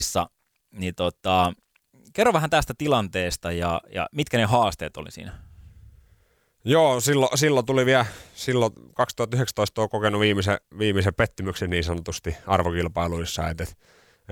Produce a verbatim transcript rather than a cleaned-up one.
niin tota, kerro vähän tästä tilanteesta ja, ja mitkä ne haasteet oli siinä? Joo, silloin, silloin tuli vielä, silloin kaksituhattayhdeksäntoista olen kokenut viimeisen, viimeisen pettymyksen niin sanotusti arvokilpailuissa, että et,